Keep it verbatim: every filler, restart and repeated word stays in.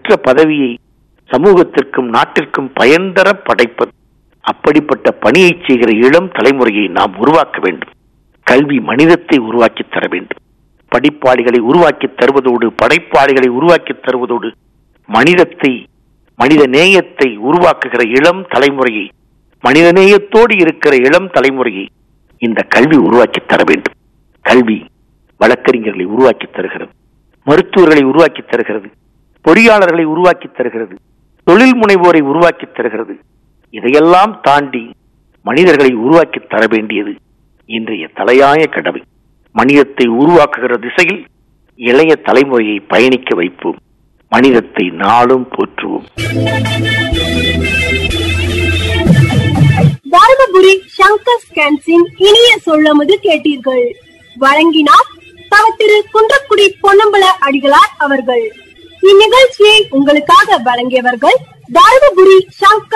பெற்ற பதவியை சமூகத்திற்கும் நாட்டிற்கும் பயன் தர படைப்பது. அப்படிப்பட்ட பணியை செய்கிற இளம் தலைமுறையை நாம் உருவாக்க வேண்டும். கல்வி மனிதத்தை உருவாக்கி தர வேண்டும். படிப்பாளிகளை உருவாக்கி தருவதோடு படைப்பாளிகளை உருவாக்கி தருவதோடு மனிதத்தை மனித நேயத்தை உருவாக்குகிற இளம் தலைமுறையை, மனித நேயத்தோடு இருக்கிற இளம் தலைமுறையை இந்த கல்வி உருவாக்கி தர வேண்டும். கல்வி வழக்கறிஞர்களை உருவாக்கி தருகிறது, மருத்துவர்களை உருவாக்கி தருகிறது, பொறியாளர்களை உருவாக்கி தருகிறது, தொழில் முனைவோரை உருவாக்கி தருகிறது. இதையெல்லாம் தாண்டி மனிதர்களை உருவாக்கி தர வேண்டியது இன்றைய தலையாய கடமை. மனிதத்தை உருவாக்குகிற திசையில் இளைய தலைமுறையை பயணிக்க வைப்போம். மனிதத்தை நாளும் போற்றுவோம். தருமபுரி சங்கர் ஸ்கேன்ஸின் இனிய சொல்லமுது கேட்டீர்கள். வழங்கினார் தவ திரு குன்றக்குடி பொன்னம்பல அடிகளார் அவர்கள். இந்நிகழ்ச்சியை உங்களுக்காக வழங்கியவர்கள் தருமபுரி சங்கர்